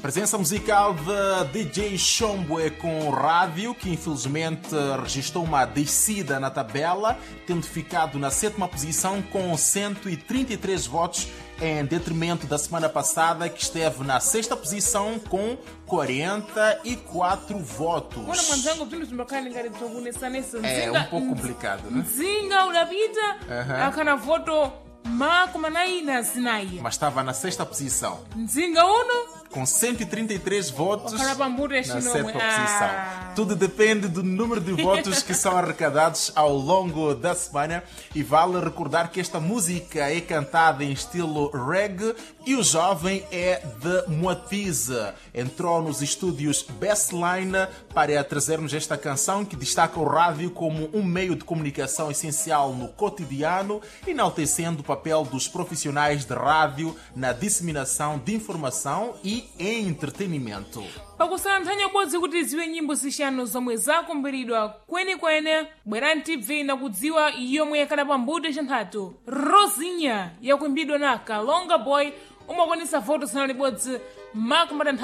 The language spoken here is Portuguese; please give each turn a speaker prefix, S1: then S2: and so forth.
S1: Presença musical de DJ Shombwe com Rádio, que infelizmente registrou uma descida na tabela, tendo ficado na 7ª posição com 133 votos, em detrimento da semana passada, que esteve na 6ª posição com 44 votos. É um pouco complicado, né?
S2: Nzinga unapita akana voto
S1: mas estava na 6ª posição.
S2: Nzinga uno
S1: com 133 votos na 7ª posição.
S2: Ah.
S1: Tudo depende do número de votos que são arrecadados ao longo da semana. E vale recordar que esta música é cantada em estilo reggae e o jovem é de Moatize. Entrou nos estúdios Bestline para trazer-nos esta canção que destaca o rádio como um meio de comunicação essencial no cotidiano, enaltecendo o papel dos profissionais de rádio na disseminação de informação e entretenimento.
S2: pakusanthanya bodzi kuti ziwe nyimbo zishanu zomwe zakumbiridwa kwenekwene bwerani tibve na kudziwa yomwe yakhala pambuto chanthatu Rosinha yakuimbidwa na Kalonga Boy umakwanisa voto zana libodzi makumbata